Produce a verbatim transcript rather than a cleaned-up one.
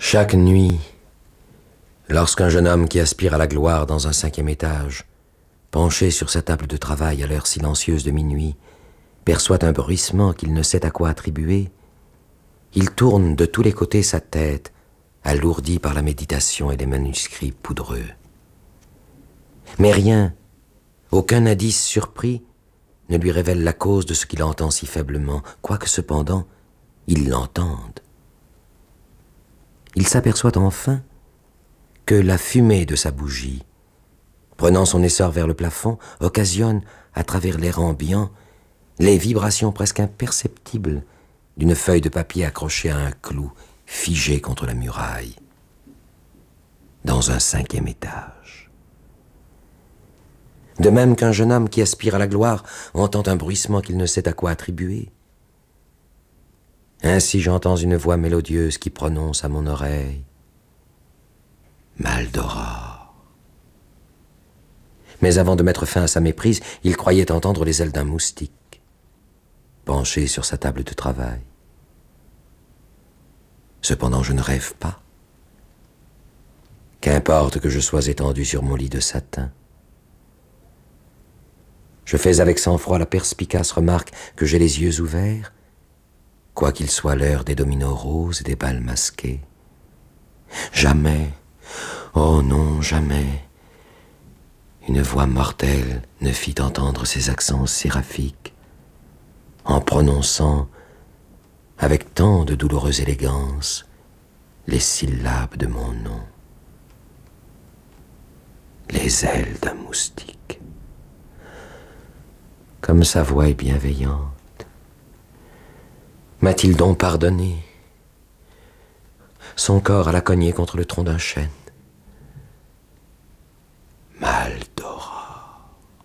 Chaque nuit, lorsqu'un jeune homme qui aspire à la gloire dans un cinquième étage, penché sur sa table de travail à l'heure silencieuse de minuit, perçoit un bruissement qu'il ne sait à quoi attribuer, il tourne de tous les côtés sa tête, alourdie par la méditation et les manuscrits poudreux. Mais rien, aucun indice surpris, ne lui révèle la cause de ce qu'il entend si faiblement, quoique cependant, il l'entende. Il s'aperçoit enfin que la fumée de sa bougie, prenant son essor vers le plafond, occasionne, à travers l'air ambiant, les vibrations presque imperceptibles d'une feuille de papier accrochée à un clou figé contre la muraille, dans un cinquième étage. De même qu'un jeune homme qui aspire à la gloire entend un bruissement qu'il ne sait à quoi attribuer. Ainsi j'entends une voix mélodieuse qui prononce à mon oreille « Maldoror ». Mais avant de mettre fin à sa méprise, il croyait entendre les ailes d'un moustique, penché sur sa table de travail. Cependant, je ne rêve pas. Qu'importe que je sois étendu sur mon lit de satin. Je fais avec sang-froid la perspicace remarque que j'ai les yeux ouverts, quoiqu'il soit l'heure des dominos roses et des bals masqués. Jamais, oh non, jamais, une voix mortelle ne fit entendre ses accents séraphiques, en prononçant, avec tant de douloureuse élégance, les syllabes de mon nom. Les ailes d'un moustique. Comme sa voix est bienveillante. M'a-t-il donc pardonné? Son corps à la cognée contre le tronc d'un chêne.